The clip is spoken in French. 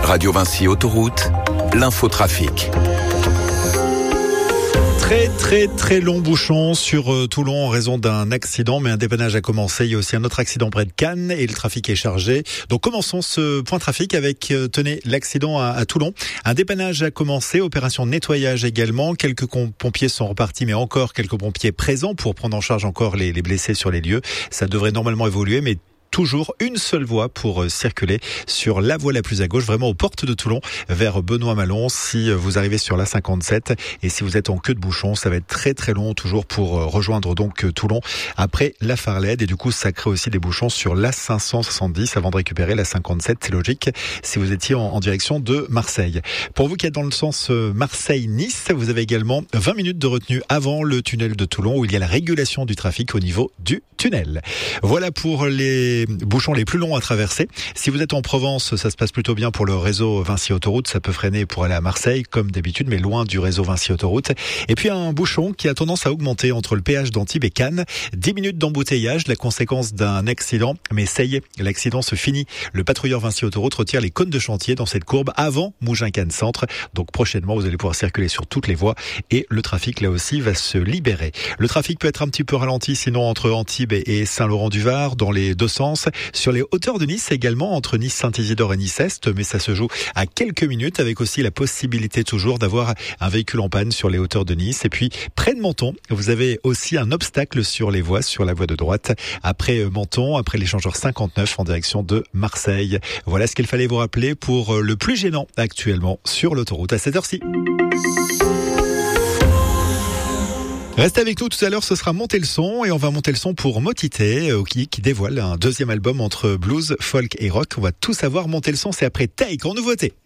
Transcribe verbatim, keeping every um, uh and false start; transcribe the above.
Radio Vinci Autoroute, l'infotrafic. Très très très long bouchon sur euh, Toulon en raison d'un accident, mais un dépannage a commencé. Il y a aussi un autre accident près de Cannes et le trafic est chargé. Donc commençons ce point trafic avec, euh, tenez, l'accident à, à Toulon. Un dépannage a commencé, opération de nettoyage également. Quelques pompiers sont repartis, mais encore quelques pompiers présents pour prendre en charge encore les, les blessés sur les lieux. Ça devrait normalement évoluer, mais toujours une seule voie pour circuler sur la voie la plus à gauche, vraiment aux portes de Toulon, vers Benoît-Malon. Si vous arrivez sur la cinquante-sept et si vous êtes en queue de bouchon, ça va être très très long toujours pour rejoindre donc Toulon après la Farlède. Et du coup, ça crée aussi des bouchons sur la cinq cent soixante-dix avant de récupérer la cinquante-sept. C'est logique si vous étiez en, en direction de Marseille. Pour vous qui êtes dans le sens Marseille-Nice, vous avez également vingt minutes de retenue avant le tunnel de Toulon où il y a la régulation du trafic au niveau du tunnel. Voilà pour les bouchons les plus longs à traverser. Si vous êtes en Provence, ça se passe plutôt bien pour le réseau Vinci Autoroute. Ça peut freiner pour aller à Marseille, comme d'habitude, mais loin du réseau Vinci Autoroute. Et puis un bouchon qui a tendance à augmenter entre le péage d'Antibes et Cannes. dix minutes d'embouteillage, la conséquence d'un accident. Mais ça y est, l'accident se finit. Le patrouilleur Vinci Autoroute retire les cônes de chantier dans cette courbe avant Mougins-Cannes Centre. Donc prochainement, vous allez pouvoir circuler sur toutes les voies et le trafic, là aussi, va se libérer. Le trafic peut être un petit peu ralenti, sinon entre Antibes et Saint-Laurent-du-Var, dans les deux sens. Sur les hauteurs de Nice également, entre Nice-Saint-Isidore et Nice-Est, mais ça se joue à quelques minutes avec aussi la possibilité toujours d'avoir un véhicule en panne sur les hauteurs de Nice. Et puis, près de Menton, vous avez aussi un obstacle sur les voies, sur la voie de droite. Après Menton, après l'échangeur cinquante-neuf en direction de Marseille. Voilà ce qu'il fallait vous rappeler pour le plus gênant actuellement sur l'autoroute à cette heure-ci. Restez avec nous tout à l'heure, ce sera Monter le son et on va monter le son pour Motité qui, qui dévoile un deuxième album entre blues, folk et rock. On va tout savoir. Monter le son, c'est après Take en nouveauté.